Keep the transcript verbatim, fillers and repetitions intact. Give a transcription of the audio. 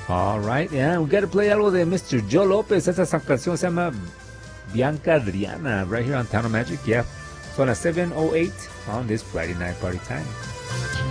All right, yeah, we gotta play algo de mister Joe Lopez. Esta canción se llama Bianca Adriana, right here on Town of Magic. Yeah, so on a seven oh eight on this Friday night party time.